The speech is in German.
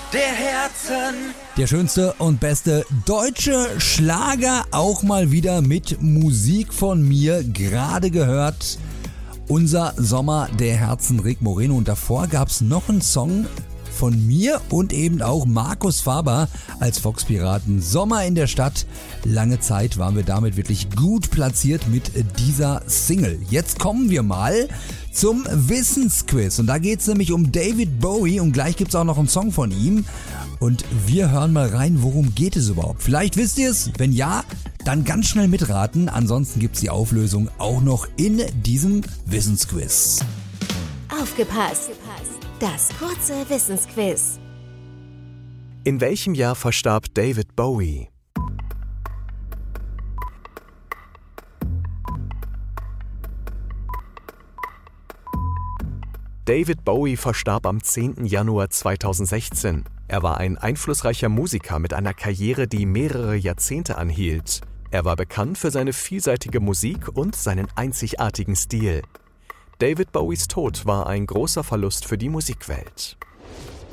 der Herzen. Der schönste und beste deutsche Schlager, auch mal wieder mit Musik von mir, gerade gehört. Unser Sommer der Herzen, Rick Moreno. Und davor gab's noch einen Song von mir und eben auch Markus Faber als Fox-Piraten. Sommer in der Stadt. Lange Zeit waren wir damit wirklich gut platziert mit dieser Single. Jetzt kommen wir mal zum Wissensquiz. Und da geht's nämlich um David Bowie und gleich gibt's auch noch einen Song von ihm. Und wir hören mal rein, worum geht es überhaupt. Vielleicht wisst ihr es, wenn ja, dann ganz schnell mitraten. Ansonsten gibt's die Auflösung auch noch in diesem Wissensquiz. Aufgepasst! Das kurze Wissensquiz. In welchem Jahr verstarb David Bowie? David Bowie verstarb am 10. Januar 2016. Er war ein einflussreicher Musiker mit einer Karriere, die mehrere Jahrzehnte anhielt. Er war bekannt für seine vielseitige Musik und seinen einzigartigen Stil. David Bowies Tod war ein großer Verlust für die Musikwelt.